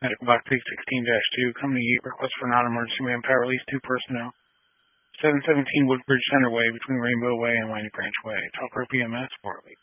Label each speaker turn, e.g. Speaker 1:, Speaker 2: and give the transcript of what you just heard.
Speaker 1: Medical box 316-2, Company 8, request for non-emergency manpower, release 2 personnel. 717 Woodbridge Center Way between Rainbow Way and Winey Branch Way. Talk or PMS, 408.